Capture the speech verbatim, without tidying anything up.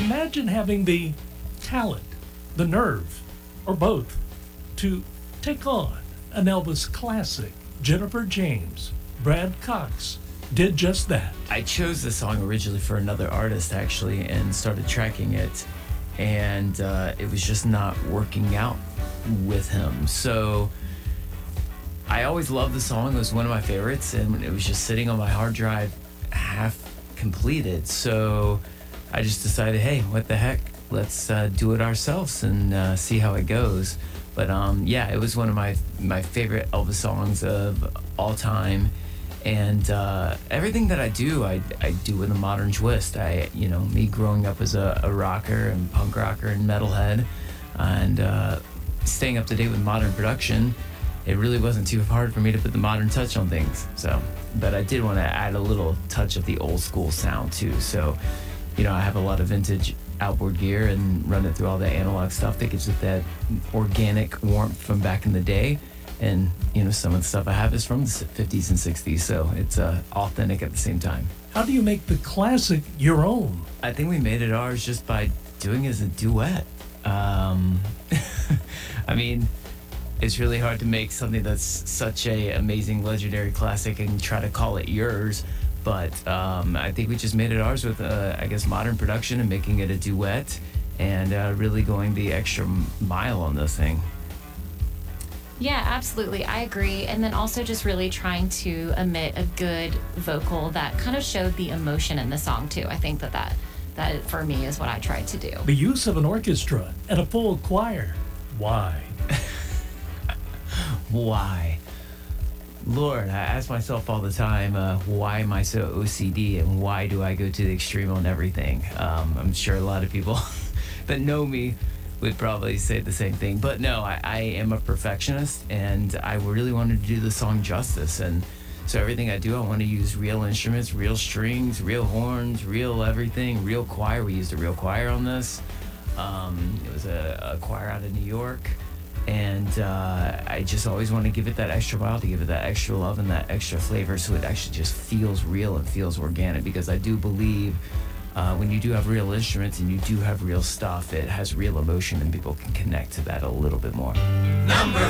imagine having the talent, the nerve, or both to take on an Elvis classic. Jennifer James, Brad Cox did just that. I chose the song originally for another artist, actually, and started tracking it, and uh, it was just not working out with him. So I always loved the song. It was one of my favorites, and it was just sitting on my hard drive half completed. So I just decided, hey, what the heck? Let's uh, do it ourselves and uh, see how it goes. But um, yeah, it was one of my my favorite Elvis songs of all time. And uh, everything that I do, I, I do with a modern twist. I, you know, me growing up as a, a rocker and punk rocker and metalhead, and uh, staying up to date with modern production, it really wasn't too hard for me to put the modern touch on things. So, but I did want to add a little touch of the old school sound too. So, you know, I have a lot of vintage outboard gear and run it through all the analog stuff that gives it that organic warmth from back in the day. And, you know, some of the stuff I have is from the fifties and sixties, so it's uh, authentic at the same time. How do you make the classic your own? I think we made it ours just by doing it as a duet. Um, I mean, it's really hard to make something that's such a amazing, legendary classic and try to call it yours. But um, I think we just made it ours with, uh, I guess, modern production and making it a duet and uh, really going the extra mile on this thing. Yeah, absolutely. I agree. And then also just really trying to emit a good vocal that kind of showed the emotion in the song too. I think that that, that for me is what I tried to do. The use of an orchestra and a full choir. Why? Why? Lord, I ask myself all the time, uh, why am I so O C D and why do I go to the extreme on everything? Um, I'm sure a lot of people that know me would probably say the same thing. But no, I, I am a perfectionist and I really wanted to do the song justice. And so everything I do, I want to use real instruments, real strings, real horns, real everything, real choir. We used a real choir on this. Um, it was a, a choir out of New York. And uh, I just always want to give it that extra mile, to give it that extra love and that extra flavor so it actually just feels real and feels organic, because I do believe uh, when you do have real instruments and you do have real stuff, it has real emotion and people can connect to that a little bit more. Number